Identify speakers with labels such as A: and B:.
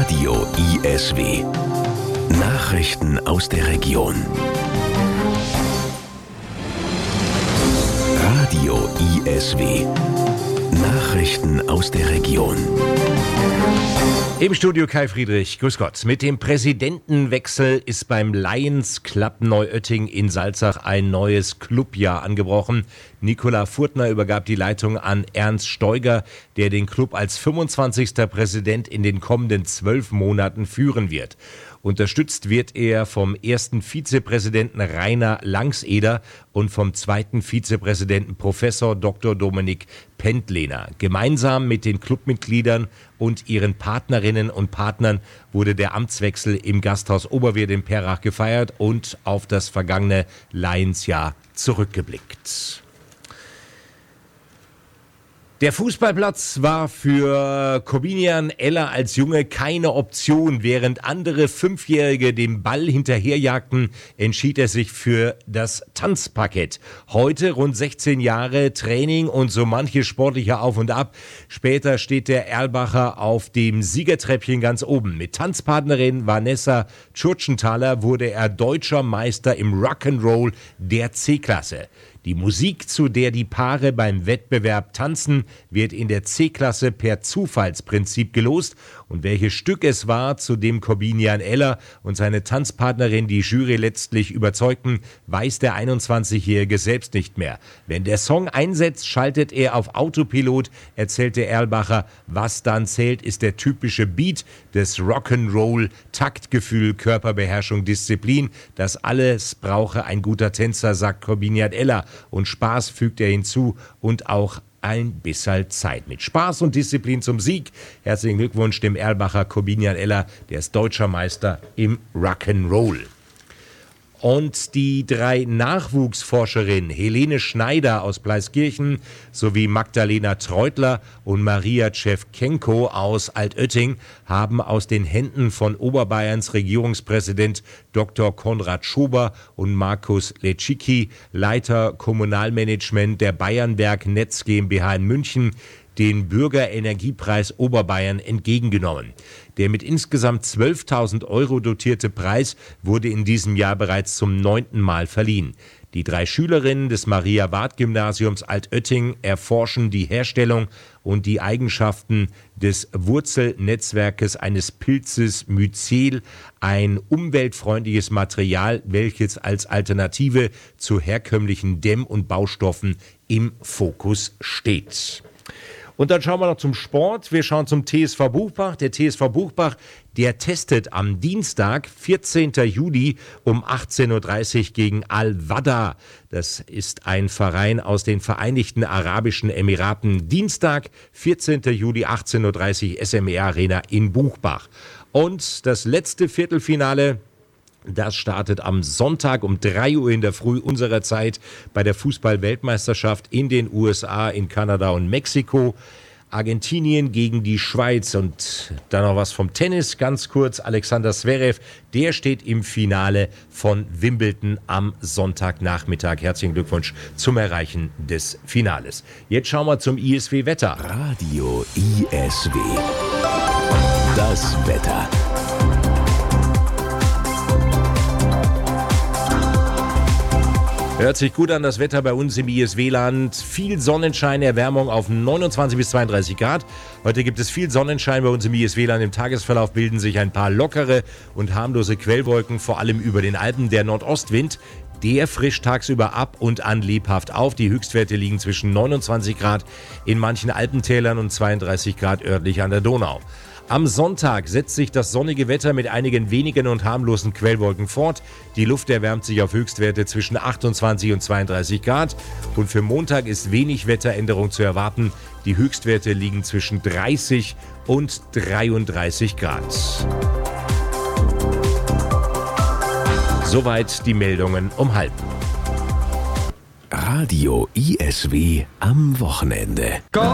A: Radio ISW. Nachrichten aus der Region. Radio ISW. Nachrichten aus der Region.
B: Im Studio Kai Friedrich, grüß Gott. Mit dem Präsidentenwechsel ist beim Lions Club Neuötting in Salzach ein neues Clubjahr angebrochen. Nicola Furtner übergab die Leitung an Ernst Steuger, der den Club als 25. Präsident in den kommenden 12 Monaten führen wird. Unterstützt wird er vom ersten Vizepräsidenten Rainer Langseder und vom zweiten Vizepräsidenten Professor Dr. Dominik Pendlehner. Gemeinsam mit den Clubmitgliedern und ihren Partnerinnen und Partnern wurde der Amtswechsel im Gasthaus Oberwirt in Perrach gefeiert und auf das vergangene Lions-Jahr zurückgeblickt. Der Fußballplatz war für Korbinian Eller als Junge keine Option. Während andere Fünfjährige dem Ball hinterherjagten, entschied er sich für das Tanzparkett. Heute, rund 16 Jahre Training und so manche sportliche Auf und Ab. Später steht der Erlbacher auf dem Siegertreppchen ganz oben. Mit Tanzpartnerin Vanessa Tschurtschenthaler wurde er deutscher Meister im Rock'n'Roll der C-Klasse. Die Musik, zu der die Paare beim Wettbewerb tanzen, wird in der C-Klasse per Zufallsprinzip gelost. Und welches Stück es war, zu dem Korbinian Eller und seine Tanzpartnerin die Jury letztlich überzeugten, weiß der 21-Jährige selbst nicht mehr. Wenn der Song einsetzt, schaltet er auf Autopilot, erzählt der Erlbacher. Was dann zählt, ist der typische Beat des Rock'n'Roll, Taktgefühl, Körperbeherrschung, Disziplin. Das alles brauche ein guter Tänzer, sagt Korbinian Eller. Und Spaß fügt er hinzu und auch ein bisschen Zeit. Mit Spaß und Disziplin zum Sieg. Herzlichen Glückwunsch dem Erlbacher Korbinian Eller, der ist deutscher Meister im Rock'n'Roll. Und die 3 Nachwuchsforscherinnen Helene Schneider aus Pleiskirchen sowie Magdalena Treutler und Maria Tschewtschenko aus Altötting haben aus den Händen von Oberbayerns Regierungspräsident Dr. Konrad Schober und Markus Lecicki, Leiter Kommunalmanagement der Bayernwerk Netz GmbH in München, den Bürgerenergiepreis Oberbayern entgegengenommen. Der mit insgesamt 12.000 € dotierte Preis wurde in diesem Jahr bereits zum 9. Mal verliehen. Die 3 Schülerinnen des Maria-Ward-Gymnasiums Altötting erforschen die Herstellung und die Eigenschaften des Wurzelnetzwerkes eines Pilzes Mycel, ein umweltfreundliches Material, welches als Alternative zu herkömmlichen Dämm- und Baustoffen im Fokus steht. Und dann schauen wir noch zum Sport. Wir schauen zum TSV Buchbach. Der TSV Buchbach, der testet am Dienstag, 14. Juli um 18.30 Uhr gegen Al-Wada. Das ist ein Verein aus den Vereinigten Arabischen Emiraten. Dienstag, 14. Juli, 18.30 Uhr, SMR Arena in Buchbach. Und das letzte Viertelfinale, das startet am Sonntag um 3 Uhr in der Früh unserer Zeit bei der Fußball-Weltmeisterschaft in den USA, in Kanada und Mexiko. Argentinien gegen die Schweiz und dann noch was vom Tennis. Ganz kurz, Alexander Zverev, der steht im Finale von Wimbledon am Sonntagnachmittag. Herzlichen Glückwunsch zum Erreichen des Finales. Jetzt schauen wir zum ISW-Wetter.
A: Radio ISW. Das Wetter.
B: Hört sich gut an, das Wetter bei uns im ISW-Land. Viel Sonnenschein, Erwärmung auf 29 bis 32 Grad. Heute gibt es viel Sonnenschein bei uns im ISW-Land. Im Tagesverlauf bilden sich ein paar lockere und harmlose Quellwolken, vor allem über den Alpen. Der Nordostwind, der frischt tagsüber ab und an lebhaft auf. Die Höchstwerte liegen zwischen 29 Grad in manchen Alpentälern und 32 Grad örtlich an der Donau. Am Sonntag setzt sich das sonnige Wetter mit einigen wenigen und harmlosen Quellwolken fort. Die Luft erwärmt sich auf Höchstwerte zwischen 28 und 32 Grad. Und für Montag ist wenig Wetteränderung zu erwarten. Die Höchstwerte liegen zwischen 30 und 33 Grad. Soweit die Meldungen um halb.
A: Radio ISW am Wochenende.